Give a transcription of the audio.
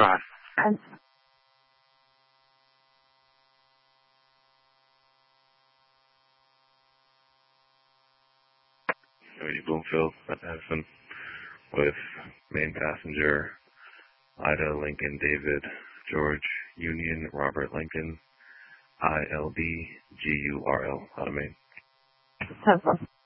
Drive. And Bloomfield, Madison, with main passenger Ida Lincoln David George Union Robert Lincoln ILD GURL out of Maine. 10-4.